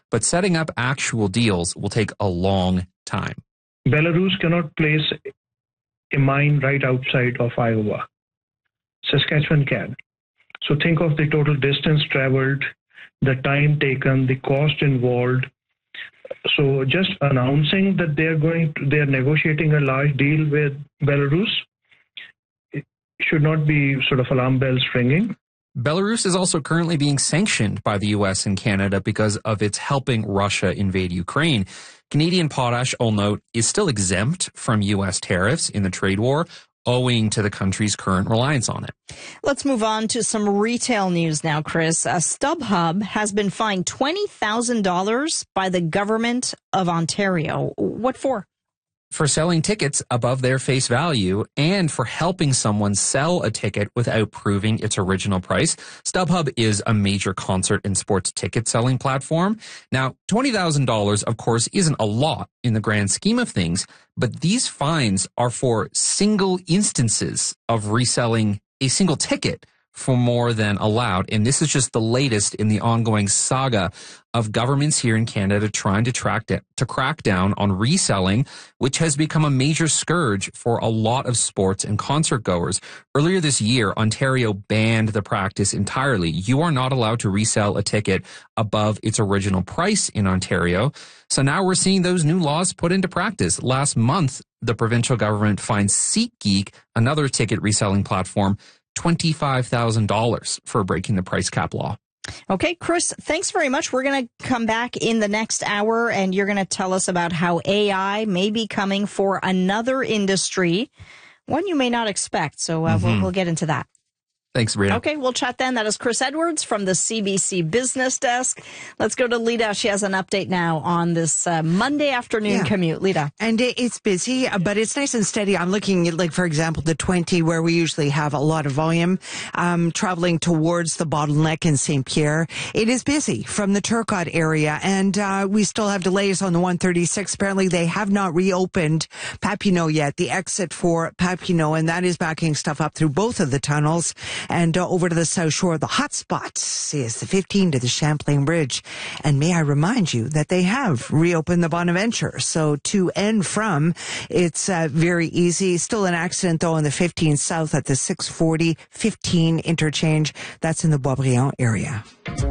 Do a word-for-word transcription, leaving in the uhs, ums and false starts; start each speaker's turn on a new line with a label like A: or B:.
A: but setting up actual deals will take a long time.
B: Belarus cannot place a mine right outside of Iowa. Saskatchewan can. So think of the total distance traveled, the time taken, the cost involved. So just announcing that they're going to, they're negotiating a large deal with Belarus, it should not be sort of alarm bells ringing.
A: Belarus is also currently being sanctioned by the U S and Canada because of its helping Russia invade Ukraine. Canadian potash, I'll note, is still exempt from U S tariffs in the trade war, owing to the country's current reliance on it.
C: Let's move on to some retail news now, Chris. Uh, StubHub has been fined twenty thousand dollars by the government of Ontario. What for?
A: For selling tickets above their face value and for helping someone sell a ticket without proving its original price. StubHub is a major concert and sports ticket selling platform. Now, twenty thousand dollars, of course, isn't a lot in the grand scheme of things, but these fines are for single instances of reselling a single ticket for more than allowed. And this is just the latest in the ongoing saga of governments here in Canada trying to track da- to crack down on reselling, which has become a major scourge for a lot of sports and concert goers. Earlier this year, Ontario banned the practice entirely. You are not allowed to resell a ticket above its original price in Ontario. So now we're seeing those new laws put into practice. Last month, the provincial government fined SeatGeek, another ticket reselling platform, twenty-five thousand dollars for breaking the price cap law.
C: Okay, Chris, thanks very much. We're going to come back in the next hour, and you're going to tell us about how A I may be coming for another industry, one you may not expect. So uh, mm-hmm. we'll, we'll get into that.
A: Thanks, Rita.
C: Okay, we'll chat then. That is Chris Edwards from the C B C Business Desk. Let's go to Lita. She has an update now on this uh, Monday afternoon yeah. commute. Lita.
D: And it's busy, but it's nice and steady. I'm looking at, like, for example, the twenty, where we usually have a lot of volume, um, traveling towards the bottleneck in Saint Pierre. It is busy from the Turcotte area, and uh, we still have delays on the one thirty-six. Apparently, they have not reopened Papineau yet, the exit for Papineau, and that is backing stuff up through both of the tunnels. And uh, over to the South Shore, the hot spot is the fifteen to the Champlain Bridge. And may I remind you that they have reopened the Bonaventure. So to and from, it's uh, very easy. Still an accident, though, on the fifteen South at the six forty fifteen interchange. That's in the Boisbriand area.